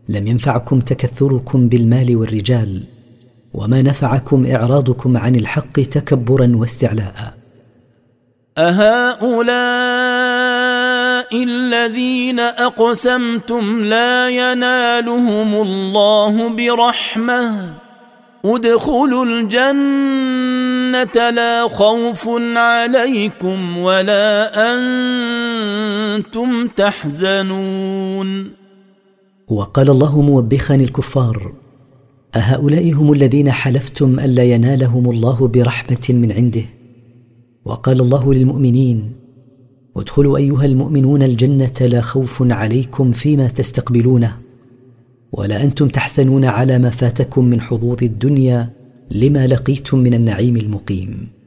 لم ينفعكم تكثركم بالمال والرجال، وما نفعكم إعراضكم عن الحق تكبرا واستعلاء. أهؤلاء الذين أقسمتم لا ينالهم الله برحمة ادخلوا الجنة لا خوف عليكم ولا أنتم تحزنون. وقال الله موبخا الكفار: أهؤلاء هم الذين حلفتم ألا ينالهم الله برحمة من عنده؟ وقال الله للمؤمنين: ادخلوا أيها المؤمنون الجنة لا خوف عليكم فيما تستقبلونه ولا أنتم تحزنون على ما فاتكم من حظوظ الدنيا لما لقيتم من النعيم المقيم.